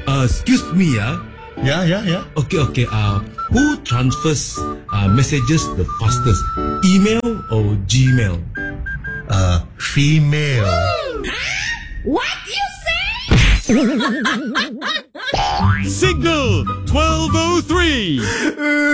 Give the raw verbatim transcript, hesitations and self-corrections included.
Uh, excuse me, yeah. Yeah, yeah, yeah. Okay, okay. Uh, who transfers uh, messages the fastest? Email or Gmail? Uh, female. What you say? Signal twelve oh three.